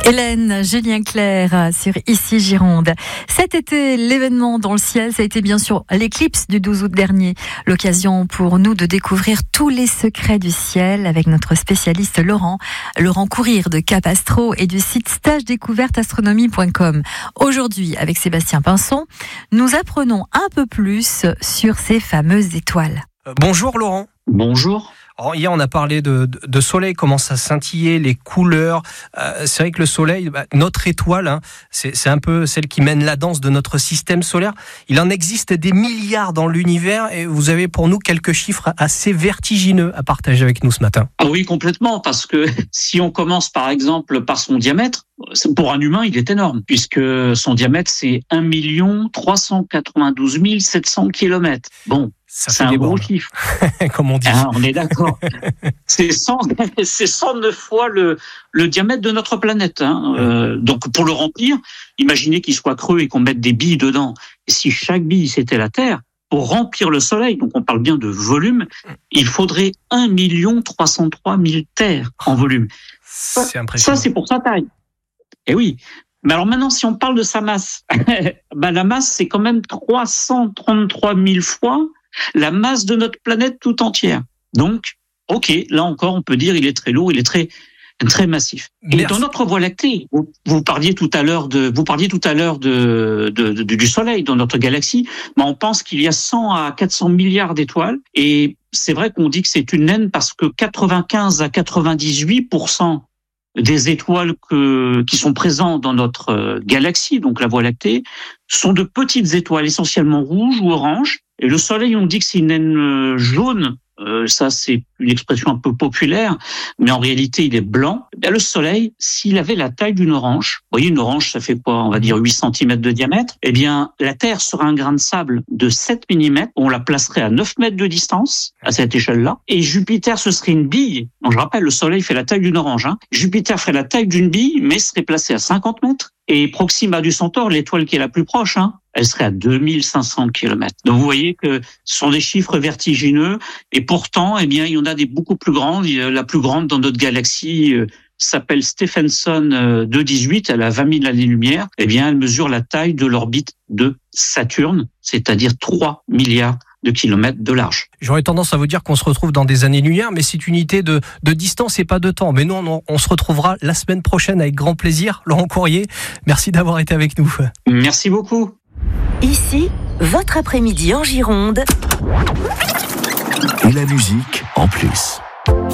Hélène, Julien Clerc sur Ici Gironde. Cet été, l'événement dans le ciel, ça a été bien sûr l'éclipse du 12 août dernier. L'occasion pour nous de découvrir tous les secrets du ciel avec notre spécialiste Laurent Courir de Cap Astro et du site stagedécouverteastronomie.com. Aujourd'hui, avec Sébastien Pinson, nous apprenons un peu plus sur ces fameuses étoiles. Bonjour Laurent. Bonjour. Alors, hier, on a parlé de soleil, comment ça scintillait, les couleurs. C'est vrai que le soleil, notre étoile, c'est un peu celle qui mène la danse de notre système solaire. Il en existe des milliards dans l'univers et vous avez pour nous quelques chiffres assez vertigineux à partager avec nous ce matin. Ah oui, complètement, parce que si on commence par exemple par son diamètre, pour un humain, il est énorme, puisque son diamètre, c'est 1 392 700 km. Bon. C'est un gros chiffre. Comme on dit. Ah, on est d'accord. C'est 109 fois le diamètre de notre planète. Donc, pour le remplir, imaginez qu'il soit creux et qu'on mette des billes dedans. Et si chaque bille, c'était la Terre, pour remplir le Soleil, donc on parle bien de volume, il faudrait 1 303 000 terres en volume. C'est impressionnant. Ça, c'est pour sa taille. Et oui. Mais alors maintenant, si on parle de sa masse, la masse, c'est quand même 333 000 fois la masse de notre planète tout entière. Donc, ok, là encore, on peut dire il est très lourd, il est très massif. Et dans notre Voie lactée, vous parliez tout à l'heure du Soleil dans notre galaxie. On pense qu'il y a 100 à 400 milliards d'étoiles. Et c'est vrai qu'on dit que c'est une naine parce que 95 à 98% des étoiles qui sont présentes dans notre galaxie, donc la Voie lactée, sont de petites étoiles, essentiellement rouges ou oranges. Et le Soleil, on dit que c'est une naine jaune. Ça, c'est une expression un peu populaire, mais en réalité, il est blanc. Le Soleil, s'il avait la taille d'une orange, vous voyez, une orange, ça fait quoi? On va dire 8 cm de diamètre. Eh bien, la Terre serait un grain de sable de 7 mm. On la placerait à 9 mètres de distance, à cette échelle-là. Et Jupiter, ce serait une bille. Donc, je rappelle, le Soleil fait la taille d'une orange. Jupiter ferait la taille d'une bille, mais serait placé à 50 mètres. Et Proxima du Centaure, l'étoile qui est la plus proche, elle serait à 2500 km. Donc vous voyez que ce sont des chiffres vertigineux. Et pourtant, eh bien, il y en a des beaucoup plus grandes. La plus grande dans notre galaxie s'appelle Stephenson 218. Elle a 20 000 années-lumière. Eh bien, elle mesure la taille de l'orbite de Saturne, c'est-à-dire 3 milliards de kilomètres de large. J'aurais tendance à vous dire qu'on se retrouve dans des années-lumière, mais c'est une unité de distance et pas de temps. Mais nous, on se retrouvera la semaine prochaine avec grand plaisir. Laurent Courrier, merci d'avoir été avec nous. Merci beaucoup. Ici, votre après-midi en Gironde. Et la musique en plus.